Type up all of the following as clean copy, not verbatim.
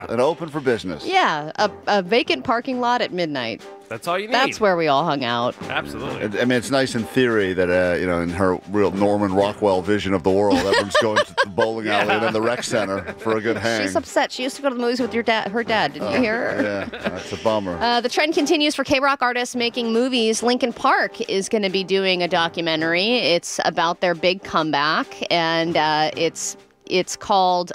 and open for business. Yeah, a vacant parking lot at midnight. That's all you need. That's where we all hung out. Absolutely. I mean, it's nice in theory that, in her real Norman Rockwell vision of the world, everyone's going to the bowling alley and then the rec center for a good hang. She's upset. She used to go to the movies with her dad. Didn't you hear her? Yeah, that's a bummer. The trend continues for K-Rock artists making movies. Linkin Park is going to be doing a documentary. It's about their big comeback, and it's called...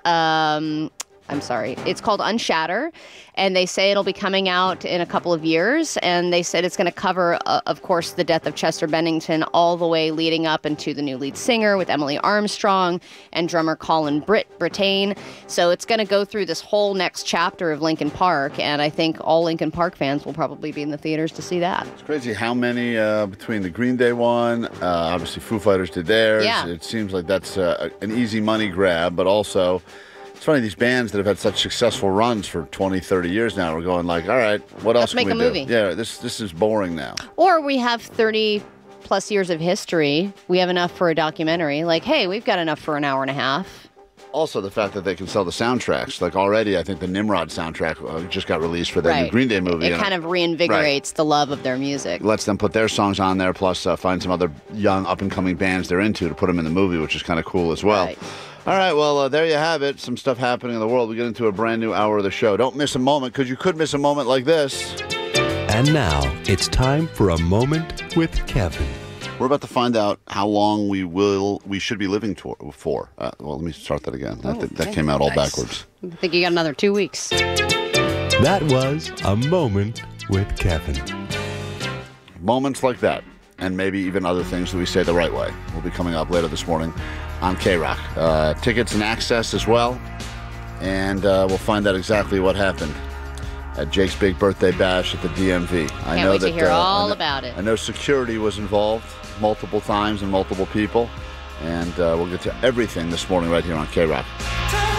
It's called Unshatter, and they say it'll be coming out in a couple of years, and they said it's going to cover, of course, the death of Chester Bennington all the way leading up into the new lead singer with Emily Armstrong and drummer Colin Brittain. So it's going to go through this whole next chapter of Linkin Park, and I think all Linkin Park fans will probably be in the theaters to see that. It's crazy how many, between the Green Day one, obviously Foo Fighters did theirs. Yeah. It seems like that's an easy money grab, but also... It's funny, these bands that have had such successful runs for 20, 30 years now are going like, all right, what else can we do? Let's make a movie. Yeah, this is boring now. Or we have 30-plus years of history. We have enough for a documentary. Like, hey, we've got enough for an hour and a half. Also, the fact that they can sell the soundtracks. Like, already, I think the Nimrod soundtrack just got released for their new Green Day movie. It kind of reinvigorates the love of their music. Lets them put their songs on there, plus find some other young, up-and-coming bands they're into to put them in the movie, which is kind of cool as well. Right. All right, well, there you have it. Some stuff happening in the world. We get into a brand new hour of the show. Don't miss a moment, because you could miss a moment like this. And now, it's time for a moment with Kevin. We're about to find out how long we should be living for. Well, let me start that again. That came out all backwards. I think you got another 2 weeks. That was a moment with Kevin. Moments like that, and maybe even other things that we say the right way, will be coming up later this morning on K-Rock. Tickets and access as well, and we'll find out exactly what happened at Jake's big birthday bash at the DMV. Can't wait to hear all about it. I know security was involved multiple times and multiple people, and we'll get to everything this morning right here on K-Rock.